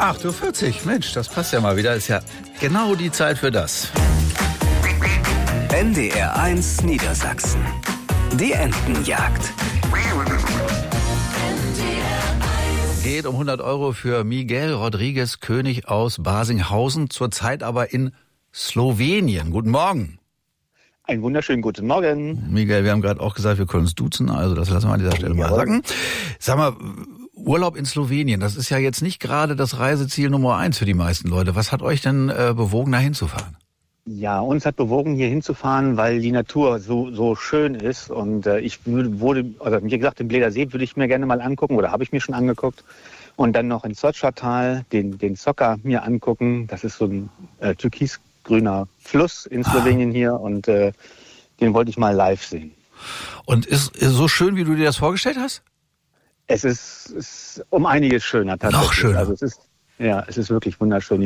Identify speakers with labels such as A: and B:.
A: 8:40 Uhr, Mensch, das passt ja mal wieder. Ist ja genau die Zeit für das.
B: NDR1 Niedersachsen. Die Entenjagd.
A: Geht um 100 Euro für Miguel Rodriguez König aus Basinghausen, zurzeit aber in Slowenien. Guten Morgen.
C: Einen wunderschönen guten Morgen.
A: Miguel, wir haben gerade auch gesagt, wir können uns duzen, also das lassen wir an dieser Stelle mal sagen. Sag mal, Urlaub in Slowenien, das ist ja jetzt nicht gerade das Reiseziel Nummer 1 für die meisten Leute. Was hat euch denn bewogen, da hinzufahren?
C: Ja, uns hat bewogen, hier hinzufahren, weil die Natur so schön ist. Und wie gesagt, den Bleder würde ich mir gerne mal angucken oder habe ich mir schon angeguckt. Und dann noch in Soča-Tal, den Soka mir angucken. Das ist so ein türkisgrüner Fluss in Slowenien hier und den wollte ich mal live sehen.
A: Und ist so schön, wie du dir das vorgestellt hast?
C: Es ist um einiges schöner tatsächlich.
A: Noch schöner.
C: Also es ist wirklich wunderschön.